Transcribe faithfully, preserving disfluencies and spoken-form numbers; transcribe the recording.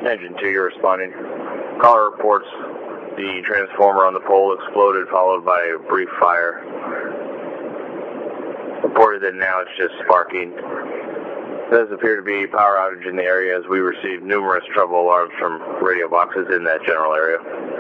Engine two, you're responding. Caller reports the transformer on the pole exploded, followed by a brief fire. Reported that now it's just sparking. There does appear to be a power outage in the area as we received numerous trouble alarms from radio boxes in that general area.